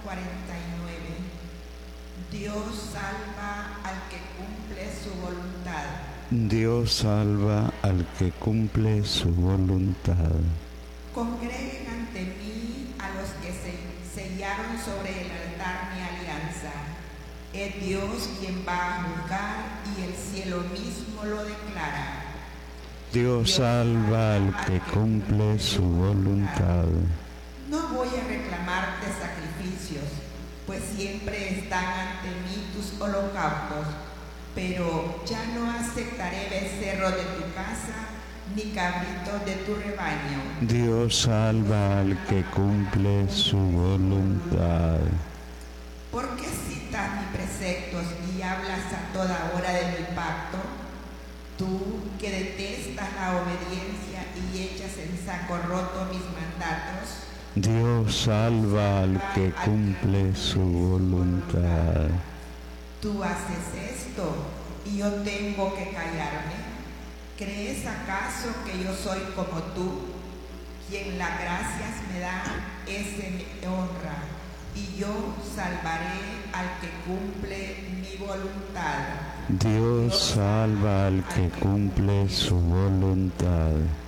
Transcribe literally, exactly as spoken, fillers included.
cuarenta y nueve. Dios salva al que cumple su voluntad. Dios salva al que cumple su voluntad. Congreguen ante mí a los que se sellaron sobre el altar mi alianza. Es Dios quien va a juzgar y el cielo mismo lo declara. Dios salva al que cumple su voluntad. No voy a reclamarte sacrificios, pues siempre están ante mí tus holocaustos, pero ya no aceptaré becerro de tu casa, ni cabrito de tu rebaño. Dios salva al que cumple su voluntad. ¿Por qué citas mis preceptos y hablas a toda hora de mi pacto? Tú que detestas la obediencia y echas en saco roto mis mandatos. Dios salva al que cumple su voluntad. Tú haces esto y yo tengo que callarme. ¿Crees acaso que yo soy como tú? Quien las gracias me da, ese me honra, y yo salvaré al que cumple mi voluntad. Dios salva al que cumple su voluntad.